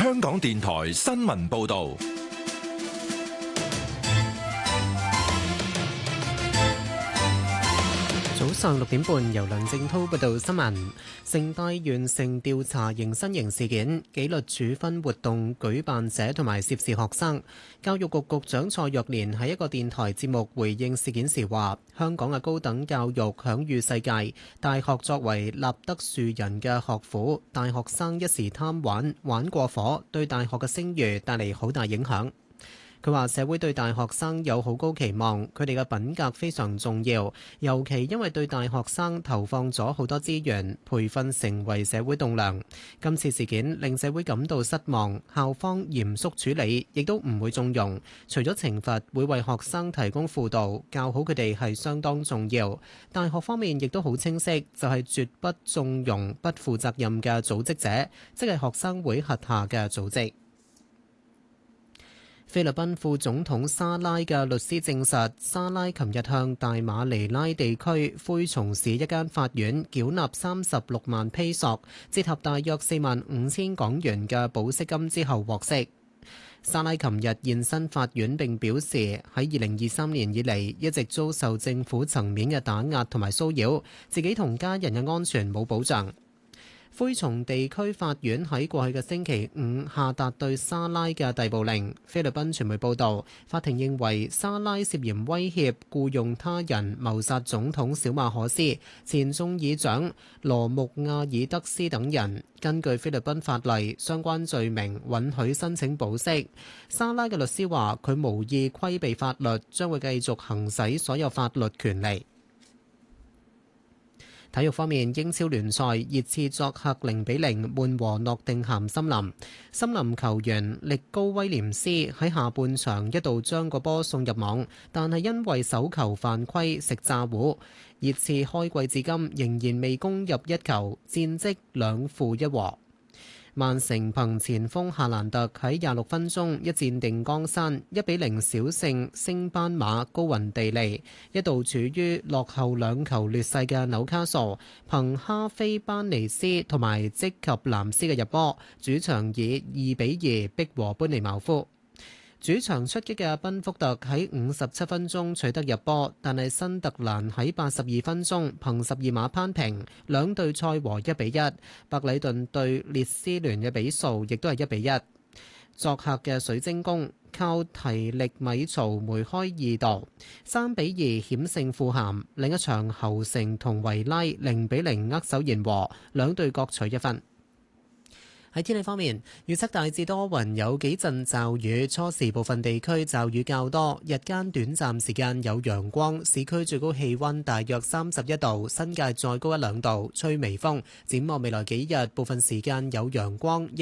香港電台新聞報道。 早上6點半，由梁正滔報道新聞。城大完成調查迎新營事件紀律處分活動舉辦者同埋涉事學生。教育局局長蔡若蓮喺一個電台節目回應事件時話：香港嘅高等教育享譽世界，大學作為立德樹人嘅學府，大學生一時貪玩，玩過火，對大學嘅聲譽帶嚟好大影響。佢話社會對大學生有好高期望，佢哋嘅品格非常重要，尤其因為對大學生投放咗好多資源，培訓成為社會棟樑。今次事件令社會感到失望，校方嚴肅處理，亦都唔會縱容。除咗懲罰，會為學生提供輔導，教好佢哋係相當重要。大學方面亦都好清晰，就係絕不縱容不負責任嘅組織者，即係學生會轄下嘅組織。菲律賓副總統沙拉嘅律師證實，沙拉琴日向大馬尼拉地區灰松市一間法院繳納36萬披索，折合大約45000港元嘅保釋金之後獲釋。沙拉琴日現身法院並表示，喺2023年以嚟一直遭受政府層面嘅打壓同埋騷擾，自己同家人嘅安全冇保障。灰松地區法院喺過去嘅星期五下達對沙拉嘅逮捕令。菲律賓傳媒報導，法庭認為沙拉涉嫌威脅僱用他人謀殺總統小馬可斯、前眾議長羅穆亞爾德斯等人。根據菲律賓法例，相關罪名允許申請保釋。沙拉嘅律師話：佢無意規避法律，將會繼續行使所有法律權利。體育方面，英超聯賽熱刺作客0-0悶和諾定咸森林。森林球員力高威廉斯喺下半場一度將個波送入網，但係因為手球犯規食炸糊。熱刺開季至今仍然未攻入一球，戰績2負1和。曼城憑前鋒夏蘭特喺26分鐘一戰定江山，1-0小勝升班馬高雲地利。一度處於落後2球劣勢嘅紐卡素，憑哈菲班尼斯同埋積及藍斯嘅入波，主場以2-2逼和班尼茅夫。主場出擊嘅賓福特喺57分鐘取得入波，但係新特蘭喺82分鐘憑12碼扳平，兩隊賽和1-1。白禮頓對列斯聯嘅比數亦都係1-1。作客嘅水晶宮靠提力米曹梅開二度，3-2險勝富咸。另一場侯城同維拉0-0握手言和，兩隊各取1分。喺天氣方面，預測大致多雲，有幾陣驟雨，初時部分地區驟雨較多，日間短暫時間有陽光，市區最高氣溫大約31度，新界再高1-2度，吹微風。展望未來幾日，部分時間有陽光。